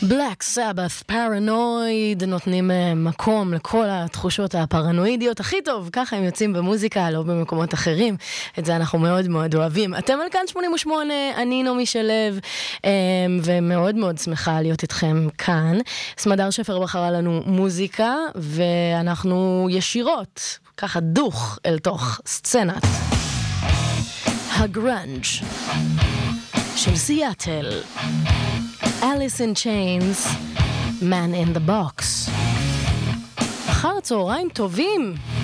Black Sabbath, פרנויד, נותנים מקום לכל התחושות הפרנואידיות הכי טוב, ככה הם יוצאים במוזיקה, לא במקומות אחרים, את זה אנחנו מאוד מאוד אוהבים. אתם על כאן 88, אני נעמי שלו, ומאוד מאוד שמחה להיות איתכם כאן. סמדר שפר בחרה לנו מוזיקה, ואנחנו ישירות, ככה דוך אל תוך סצנת הגרנג' של סיאטל. Alice in Chains, Man in the Box. אחר צהריים טובים.